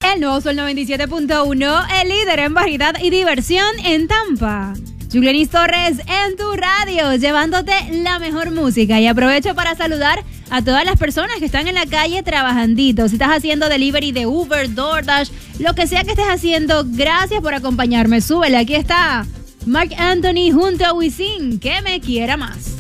El nuevo Sol 97.1, el líder en variedad y diversión en Tampa. Julianis Torres en tu radio, llevándote la mejor música. Y aprovecho para saludar a todas las personas que están en la calle trabajandito. Si estás haciendo delivery de Uber, DoorDash, lo que sea que estés haciendo, gracias por acompañarme. Súbele, aquí está Marc Anthony junto a Wisin, que me quiera más.